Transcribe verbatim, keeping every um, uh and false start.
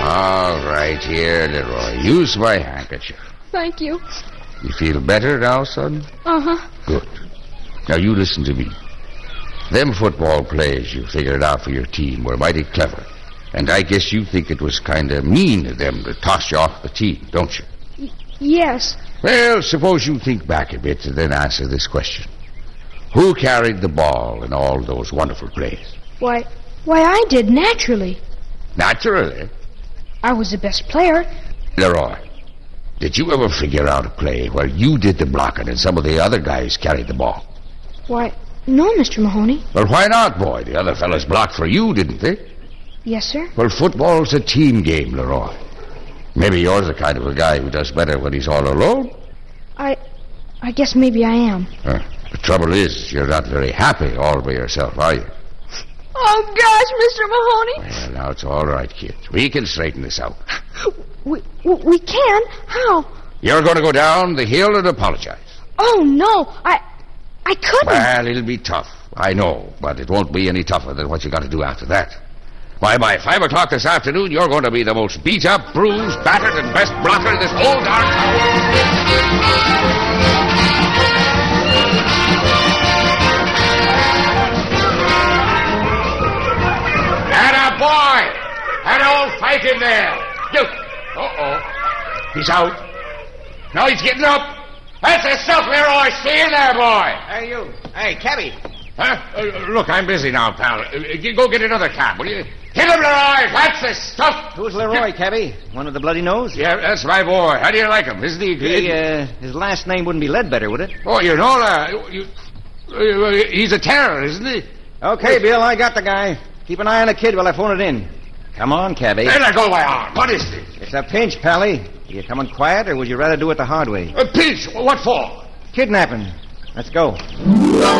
All right, here, Leroy. Use my handkerchief. Thank you. You feel better now, son? Uh-huh. Good. Now, you listen to me. Them football plays you figured out for your team were mighty clever. And I guess you think it was kind of mean of them to toss you off the team, don't you? Y- yes. Well, suppose you think back a bit and then answer this question. Who carried the ball in all those wonderful plays? Why, why, I did, naturally. Naturally. I was the best player. Leroy, did you ever figure out a play where you did the blocking and some of the other guys carried the ball? Why, no, Mister Mahoney. Well, why not, boy? The other fellas blocked for you, didn't they? Yes, sir. Well, football's a team game, Leroy. Maybe you're the kind of a guy who does better when he's all alone. I... I guess maybe I am. Huh. The trouble is, you're not very happy all by yourself, are you? Oh, gosh, Mister Mahoney. Well, now it's all right, kid. We can straighten this out. We, we can? How? You're going to go down the hill and apologize. Oh, no. I... I couldn't. Well, it'll be tough. I know, but it won't be any tougher than what you got to do after that. Why, by five o'clock this afternoon, you're going to be the most beat-up, bruised, battered, and best blocker in this whole darn town. Atta boy! Atta old fight in there! You! Uh-oh. He's out. Now he's getting up. That's the stuff, Leroy. Stay in there, boy. Hey, you. Hey, cabby. Huh? Uh, look, I'm busy now, pal. Uh, you go get another cab, will you? Hit him, Leroy! That's the stuff! Who's Leroy, cabby? One of the bloody nose? Yeah, that's my boy. How do you like him? Isn't he good? He, uh, his last name wouldn't be Ledbetter, would it? Oh, you know, uh, you, uh, he's a terror, isn't he? Okay, Bill, I got the guy. Keep an eye on the kid while I phone it in. Come on, cabby. There I go, my arm. What is this? It's a pinch, Pally. Are you coming quiet, or would you rather do it the hard way? A pinch? What for? Kidnapping. Let's go.